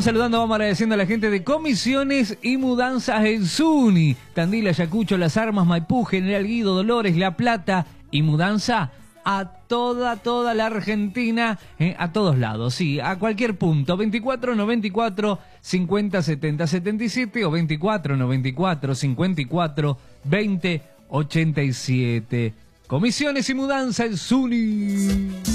Vamos saludando, vamos agradeciendo a la gente de Comisiones y Mudanzas en Zuni, Tandil, Ayacucho, Las Armas, Maipú, General Guido, Dolores, La Plata y mudanza a toda la Argentina, a todos lados, sí, a cualquier punto. 24 94 50 70 77 o 24 94 54 20 87. Comisiones y Mudanza en Zuni.